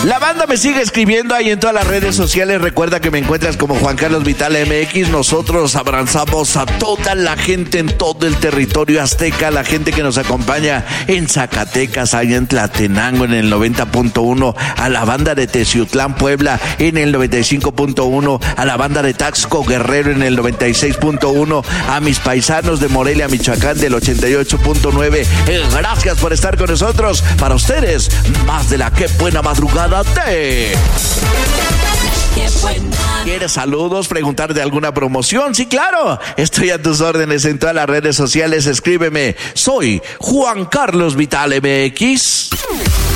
La banda me sigue escribiendo ahí en todas las redes sociales. Recuerda que me encuentras como Juan Carlos Vital MX. Nosotros abrazamos a toda la gente en todo el territorio azteca, la gente que nos acompaña en Zacatecas, allá en Tlatenango en el 90.1, a la banda de Teciutlán, Puebla en el 95.1, a la banda de Taxco, Guerrero en el 96.1, a mis paisanos de Morelia, Michoacán del 88.9. Gracias por estar con nosotros. Para ustedes, más de la que buena madrugada de... ¿Quieres saludos? ¿Preguntar de alguna promoción? Sí, claro. Estoy a tus órdenes en todas las redes sociales. Escríbeme. Soy Juan Carlos Vital MX.